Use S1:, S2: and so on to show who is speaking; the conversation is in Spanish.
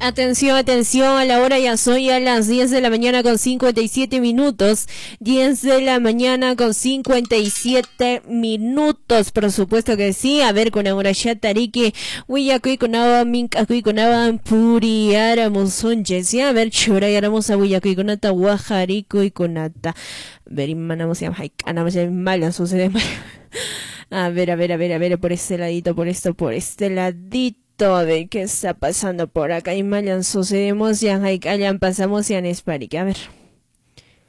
S1: Atención, atención, a la hora ya soy a las 10 de la mañana con 57 minutos. 10 de la mañana con 57 minutos, por supuesto que sí. A ver, con ahora ya tariki, Huillacuy con agua, Mincacuy con agua, Puriara, Monsunches. A ver, chura y aramos a Huillacuy con ata, Guajarico y con ata. A ver, manamos ya, anamos ya mal, sucede mal. A ver, por este ladito, por este ladito. A ver qué está pasando por acá. Y malan sucedemos ya, pasamos ya en Esparik. A ver.